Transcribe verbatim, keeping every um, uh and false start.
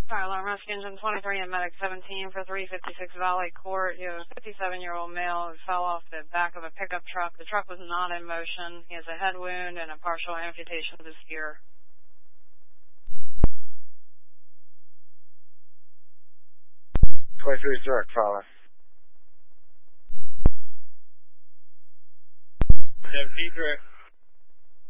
Fire alarm rescue engine twenty-three and medic seventeen for three fifty-six Valley Court. You have a fifty-seven-year-old male who fell off the back of a pickup truck. The truck was not in motion. He has a head wound and a partial amputation of his ear. twenty-three direct, follow. seventeen direct.